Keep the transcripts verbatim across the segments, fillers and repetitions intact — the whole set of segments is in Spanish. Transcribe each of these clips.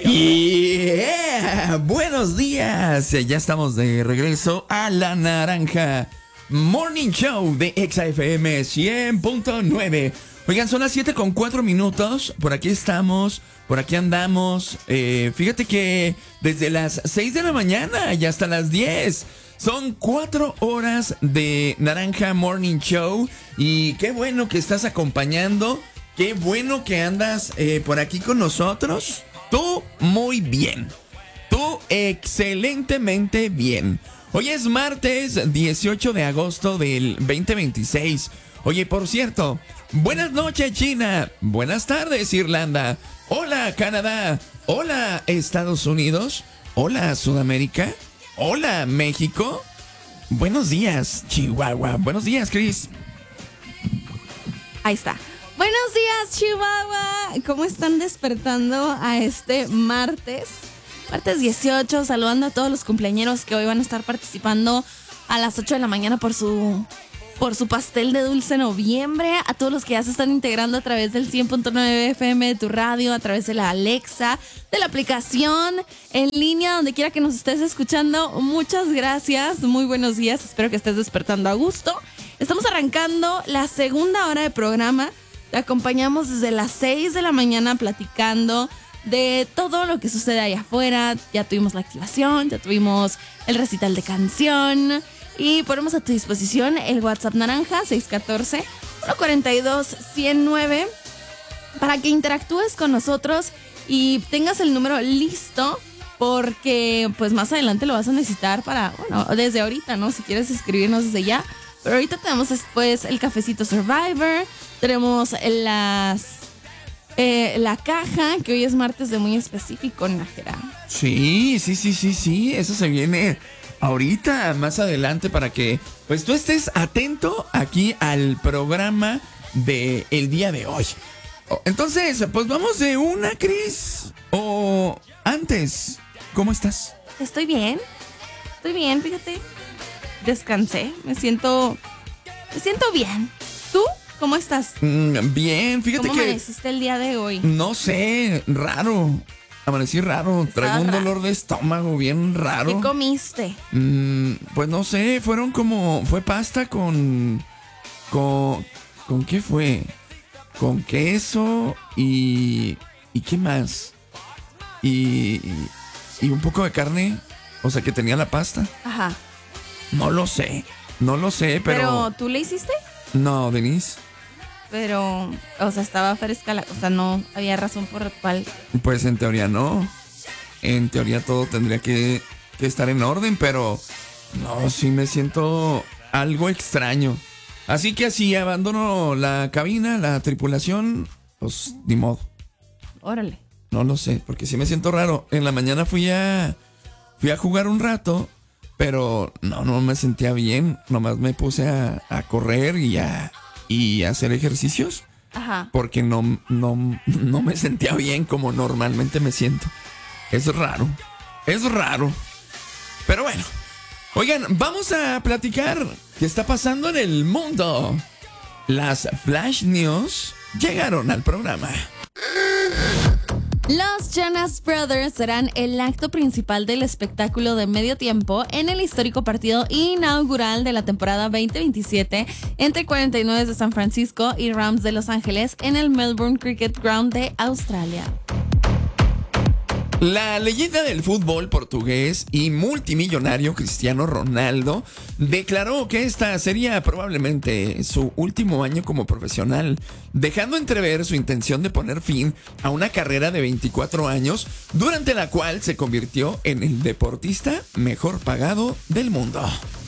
Yeah, buenos días. Ya estamos de regreso a La Naranja Morning Show de Exa F M cien punto nueve. Oigan, son las siete con cuatro minutos. Por aquí estamos, por aquí andamos. Eh, fíjate que desde las seis de la mañana y hasta las diez son cuatro horas de Naranja Morning Show. Y qué bueno que estás acompañando. Qué bueno que andas eh, por aquí con nosotros. Tú muy bien. Tú excelentemente bien. Hoy es martes dieciocho de agosto del veinte veintiséis. Oye, por cierto, buenas noches China. Buenas tardes Irlanda. Hola Canadá. Hola Estados Unidos. Hola Sudamérica. Hola México. Buenos días Chihuahua. Buenos días Chris. Ahí está. Buenos días, Chihuahua. ¿Cómo están despertando a este martes? Martes dieciocho, saludando a todos los cumpleañeros que hoy van a estar participando a las ocho de la mañana por su, por su pastel de dulce noviembre. A todos los que ya se están integrando a través del cien punto nueve F M de tu radio, a través de la Alexa, de la aplicación, en línea, donde quiera que nos estés escuchando. Muchas gracias, muy buenos días. Espero que estés despertando a gusto. Estamos arrancando la segunda hora de programa. Te acompañamos desde las seis de la mañana platicando de todo lo que sucede allá afuera. Ya tuvimos la activación, ya tuvimos el recital de canción y ponemos a tu disposición el WhatsApp naranja seis uno cuatro, uno cuatro dos, uno cero nueve para que interactúes con nosotros y tengas el número listo porque pues más adelante lo vas a necesitar para, bueno, desde ahorita, ¿no? Si quieres escribirnos desde ya. Pero ahorita tenemos después el cafecito Survivor, tenemos las eh, la caja, que hoy es martes de muy específico, Nájera. Sí, sí, sí, sí, sí, eso se viene ahorita, más adelante, para que pues tú estés atento aquí al programa de el día de hoy. Entonces, pues vamos de una, Cris, o antes, ¿cómo estás? Estoy bien, estoy bien, fíjate. Descansé, me siento me siento bien. ¿Tú cómo estás? Mm, bien, fíjate ¿Cómo que amaneciste el día de hoy? No sé, raro. Amanecí raro, traigo un raro. dolor de estómago bien raro. ¿Qué comiste? Mm, pues no sé, fueron como fue pasta con con ¿con qué fue? Con queso y y qué más? Y y, y un poco de carne, o sea, que tenía la pasta. Ajá. No lo sé, no lo sé, pero... ¿Pero tú le hiciste? No, Denise. Pero, o sea, estaba fresca la... O sea, no había razón por la cual... Pues en teoría no. En teoría todo tendría que, que estar en orden, pero... No, sí me siento algo extraño. Así que así abandono la cabina, la tripulación, pues ni modo. Órale. No lo sé, porque sí me siento raro. En la mañana fui a... Fui a jugar un rato... Pero no, no me sentía bien. Nomás me puse a, a correr y a, y a hacer ejercicios. Ajá. Porque no, no, no me sentía bien como normalmente me siento. Es raro. Es raro. Pero bueno. Oigan, vamos a platicar qué está pasando en el mundo. Las Flash News llegaron al programa. Los Jonas Brothers serán el acto principal del espectáculo de medio tiempo en el histórico partido inaugural de la temporada veinte veintisiete entre cuarenta y nueve de San Francisco y Rams de Los Ángeles en el Melbourne Cricket Ground de Australia. La leyenda del fútbol portugués y multimillonario Cristiano Ronaldo declaró que esta sería probablemente su último año como profesional, dejando entrever su intención de poner fin a una carrera de veinticuatro años, durante la cual se convirtió en el deportista mejor pagado del mundo.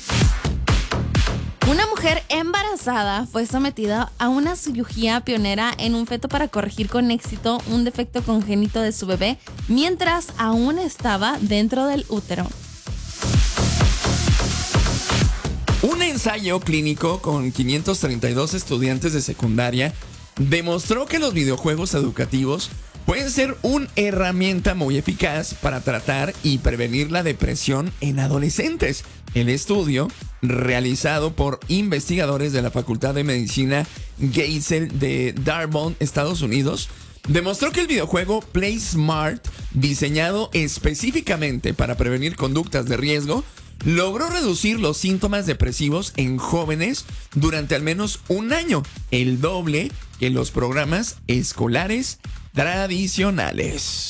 Una mujer embarazada fue sometida a una cirugía pionera en un feto para corregir con éxito un defecto congénito de su bebé mientras aún estaba dentro del útero. Un ensayo clínico con quinientos treinta y dos estudiantes de secundaria demostró que los videojuegos educativos pueden ser una herramienta muy eficaz para tratar y prevenir la depresión en adolescentes. El estudio, realizado por investigadores de la Facultad de Medicina Geisel de Dartmouth, Estados Unidos, demostró que el videojuego Play Smart, diseñado específicamente para prevenir conductas de riesgo, logró reducir los síntomas depresivos en jóvenes durante al menos un año, el doble que los programas escolares tradicionales.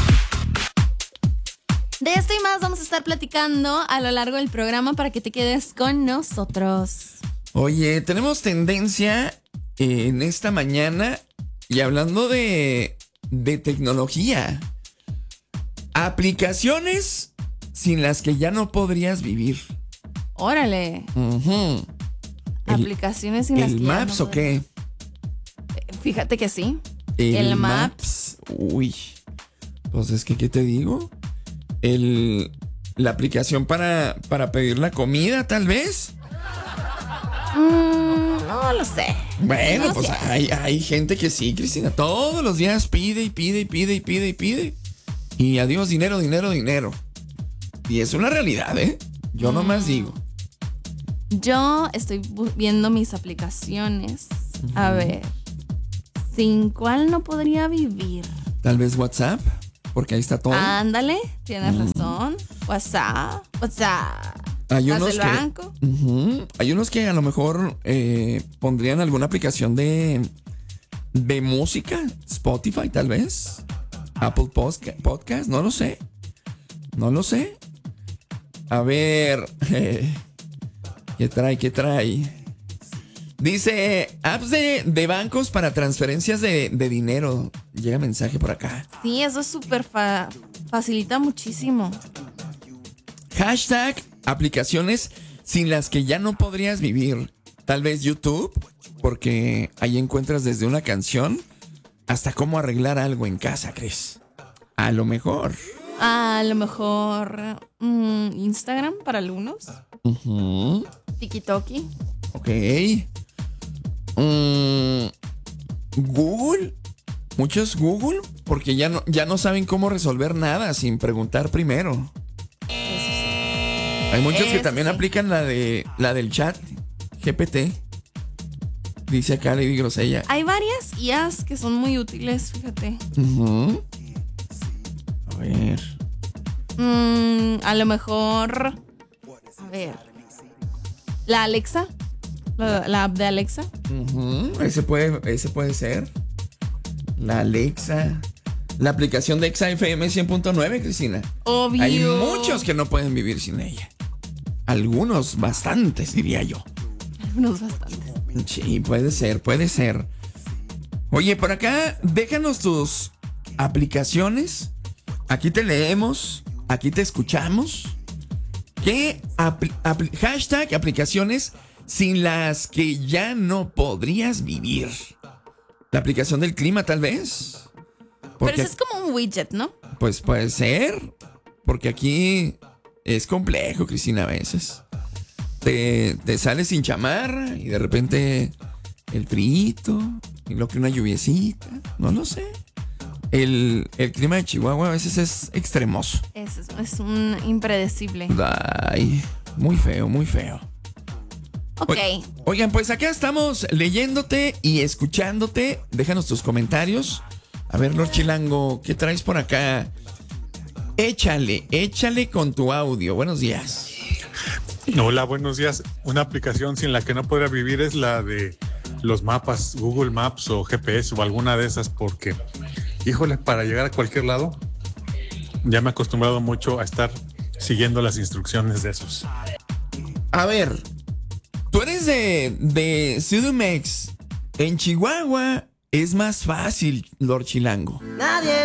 De esto y más vamos a estar platicando a lo largo del programa para que te quedes con nosotros. Oye, tenemos tendencia en esta mañana y hablando de, de tecnología. Aplicaciones sin las que ya no podrías vivir. Órale. Uh-huh. Aplicaciones sin el, las que ¿El ya Maps no o qué? Fíjate que sí. El, el Maps. Maps. Uy. Pues es que, ¿qué te digo? El, la aplicación para, para pedir la comida, tal vez. Mm, no lo sé. Bueno, no pues sé. hay, hay gente que sí, Cristina. Todos los días pide y pide y pide y pide y pide. Y adiós, dinero, dinero, dinero. Y es una realidad, ¿eh? Yo Mm. nomás digo. Yo estoy bu- viendo mis aplicaciones. A ver. ¿Sin cuál no podría vivir? Tal vez WhatsApp, porque ahí está todo. Ándale, tienes razón. WhatsApp, WhatsApp. Hay Las unos del que, banco. Ujú. Hay unos que a lo mejor eh, pondrían alguna aplicación de, de música, Spotify tal vez, Apple Posca- Podcast, no lo sé, no lo sé. A ver, eh, ¿qué trae? ¿Qué trae? Dice, apps de, de bancos para transferencias de, de dinero. Llega mensaje por acá. Sí, eso es súper fa- facilita muchísimo. Hashtag aplicaciones sin las que ya no podrías vivir. Tal vez YouTube, porque ahí encuentras desde una canción hasta cómo arreglar algo en casa, Cris. A lo mejor. A lo mejor mm, Instagram para algunos. Ujú. Tiki-toki. Ok. Mm, Google. Muchos Google, porque ya no, ya no saben cómo resolver nada sin preguntar primero. Eso sí. Hay muchos que Eso también sí. aplican la de la del chat G P T. Dice acá Lady Grosella. Hay varias I As que son muy útiles, fíjate. Ujú. A ver. Mm, a lo mejor. A ver. La Alexa. La, la app de Alexa. Ujú. Ese puede, ese puede ser. La Alexa. La aplicación de Exa F M cien punto nueve, Cristina. Obvio. Hay muchos que no pueden vivir sin ella. Algunos, bastantes, diría yo. Algunos bastantes. Sí, puede ser, puede ser. Oye, por acá, déjanos tus aplicaciones. Aquí te leemos, aquí te escuchamos. ¿Qué apl- apl- hashtag aplicaciones sin las que ya no podrías vivir? La aplicación del clima, tal vez. Porque, Pero eso es como un widget, ¿no? pues puede ser. Porque aquí es complejo, Cristina, a veces. Te, te sales sin chamarra y de repente el frito y lo que una lluviecita, no lo sé. El, el clima de Chihuahua a veces es extremoso. Es, es un impredecible. Ay, muy feo, muy feo. Ok. Oy- Oigan, pues acá estamos leyéndote y escuchándote. Déjanos tus comentarios. A ver, Lord Chilango, ¿qué traes por acá? Échale, échale con tu audio. Buenos días. Hola, buenos días. Una aplicación sin la que no podría vivir es la de los mapas, Google Maps o G P S o alguna de esas, porque, híjole, para llegar a cualquier lado, ya me he acostumbrado mucho a estar siguiendo las instrucciones de esos. A ver, tú eres de, de Ciudad. En Chihuahua es más fácil, Lord Chilango. Nadie